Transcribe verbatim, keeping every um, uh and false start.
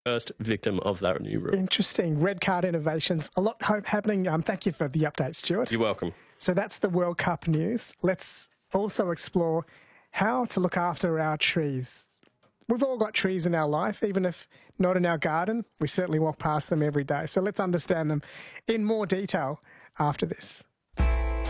first victim of that new rule. Interesting. Red card innovations. A lot hope happening. Um, thank you for the update, Stuart. You're welcome. So that's the World Cup news. Let's also explore how to look after our trees. We've all got trees in our life, even if not in our garden. We certainly walk past them every day. So let's understand them in more detail after this.